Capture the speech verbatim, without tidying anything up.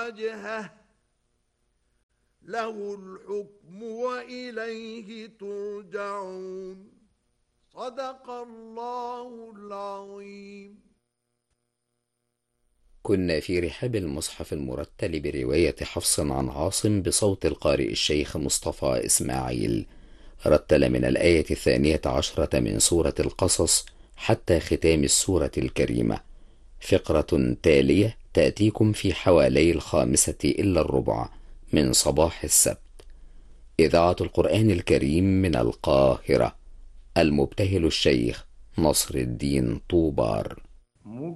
وجهه له الحكم وإليه ترجعون. صدق الله العظيم. كنا في رحاب المصحف المرتل برواية حفص عن عاصم بصوت القارئ الشيخ مصطفى إسماعيل. رتل من الآية الثانية عشرة من سورة القصص حتى ختام السورة الكريمة. فقرة تالية تأتيكم في حوالي الخامسة إلا الربع من صباح السبت. إذاعة القرآن الكريم من القاهرة. المبتهل الشيخ نصر الدين طوبار.